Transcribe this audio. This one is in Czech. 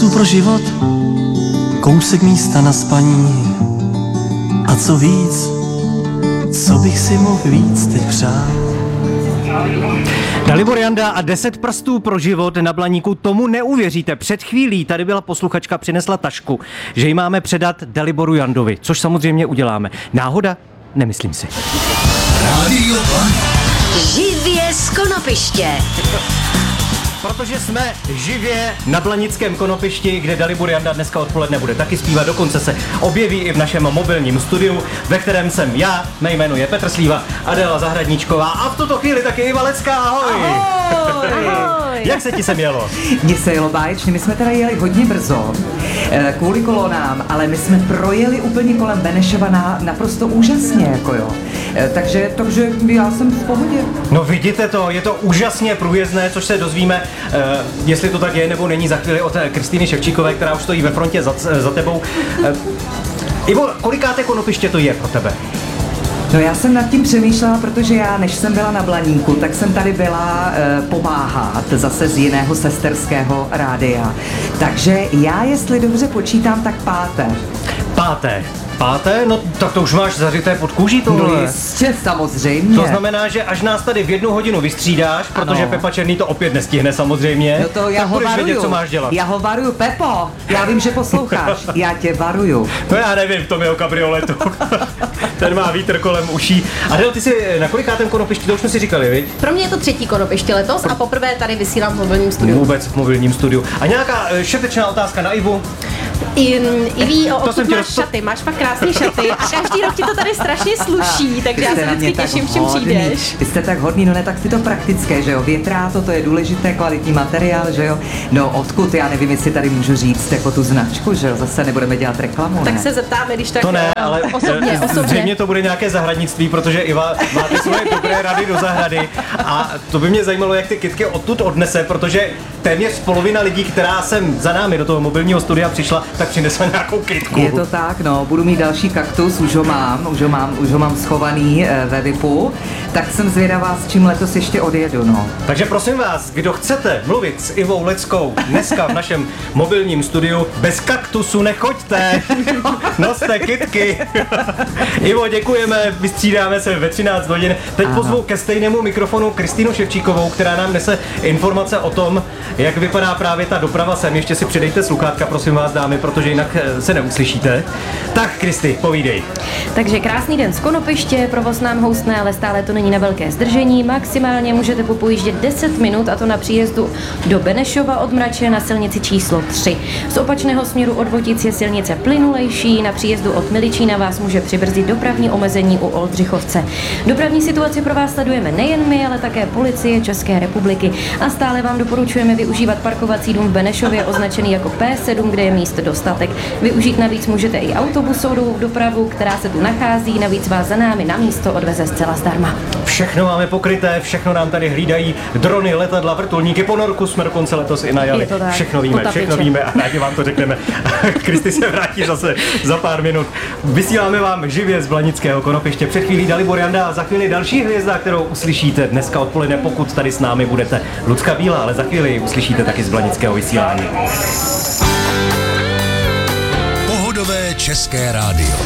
prstů pro život, kousek místa na spaní. A co víc, co bych si mohl víc teď přát. Dalibor Janda a 10 prstů pro život na Blaníku, tomu neuvěříte. Před chvílí tady byla posluchačka, přinesla tašku, že ji máme předat Daliboru Jandovi, což samozřejmě uděláme. Náhoda? Nemyslím si. Rádio Blaník. Živě z konopiště. Protože jsme živě na Blanickém konopišti, kde Dalibor Janda dneska odpoledne bude taky zpívat, dokonce se objeví i v našem mobilním studiu, ve kterém jsem já, mé jméno je Petr Slíva, Adela Zahradníčková a v tuto chvíli taky Iva Lecká, ahoj! Ahoj! Jak se ti sem jelo? Mně se jelo báječně, my jsme teda jeli hodně brzo, kvůli kolonám, ale my jsme projeli úplně kolem Benešova naprosto úžasně, jako jo. Takže já jsem v pohodě. No vidíte to, je to úžasně průjezdné, což se dozvíme, jestli to tak je nebo není za chvíli od Kristýny Ševčíkové, která už stojí ve frontě za tebou. Ivo, kolikáté konopiště to je pro tebe? No já jsem nad tím přemýšlela, protože já, než jsem byla na Blaníku, tak jsem tady byla pomáhat zase z jiného sesterského rádia. Takže já, jestli dobře počítám, tak páté. Páté? No tak to už máš zařité pod kůží tohle. No jistě, samozřejmě. To znamená, že až nás tady v 1 hodinu vystřídáš, protože ano. Pepa Černý to opět nestihne samozřejmě. No to já tak ho budeš varuju. vědět, co máš dělat. Já ho varuju, Pepo, já vím, že posloucháš, já tě varuju. No já nevím v tom jeho kabrioletu. Ten má vítr kolem uší. Adel, ty jsi na kolikátém konopišti, to už jsme si říkali, viď? Pro mě je to 3. konopiště letos a poprvé tady vysílám v mobilním studiu. Vůbec v mobilním studiu. A nějaká šetečná otázka na Ivu? Iví, odkud jsem tě máš šaty, máš fakt krásné šaty a každý rok ti to tady strašně sluší, takže já se vždycky těším, čím přijdeš. Vy jste tak hodný, no ne, tak si to praktické, že jo, větrá to je důležité, kvalitní materiál, že jo. No odkud, já nevím, jestli tady můžu říct jako tu značku, že jo, zase nebudeme dělat reklamu, Tak ne? se zeptáme, když tak To ne, ale osobně. zřejmě to bude nějaké zahradnictví, protože Iva má ty svoje dobré rady do zahrady a to by mě zajímalo, jak ty kytky odtud odnese, protože téměř polovina lidí, která sem za námi do toho mobilního studia přišla, tak přinesla nějakou kytku. Je to tak, no, budu mít další kaktus, už ho mám schovaný ve VIPu, tak jsem zvědavá, s čím letos ještě odjedu, no. Takže prosím vás, kdo chcete mluvit s Ivou Leckou dneska v našem mobilním studiu, bez kaktusu nechoďte, noste kytky. Ivo, děkujeme, vystřídáme se ve 13 hodin. Teď pozvu ke stejnému mikrofonu Kristýnu Ševčíkovou, která nám nese informace o tom, jak vypadá právě ta doprava sem. Ještě si přidejte sluchátka, prosím vás, dámy, protože jinak se neuslyšíte. Tak, Kristi, povídej. Takže krásný den z konopiště, provoz nám houstne, ale stále to není na velké zdržení. Maximálně můžete popojíždět 10 minut, a to na příjezdu do Benešova od Mrače na silnici číslo 3. Z opačného směru od Votic je silnice plynulejší, na příjezdu od Miličína vás může přibrzdit dopravní omezení u Oldřichovce. Dopravní situaci pro vás sledujeme nejen my, ale také policie České republiky a stále vám doporučujeme využívat parkovací dům v Benešově označený jako P7, kde je míst dostatek. Využít navíc můžete i autobusovou dopravu, která se tu nachází, navíc vás za námi na místo odveze zcela zdarma. Všechno máme pokryté, všechno nám tady hlídají drony, letadla, vrtulníky, ponorku jsme dokonce letos i najali. Všechno víme a rádi vám to řekneme. Kristi se vrátí zase za pár minut. Vysíláme vám živě z Blanického konopiště. Před chvílí Dalibor Janda a za chvíli další hvězda, kterou uslyšíte dneska odpoledne, pokud tady s námi budete. Lucka Bílá, ale za chvíli uslyšíte taky z Blanického vysílání. Pohodové české rádio.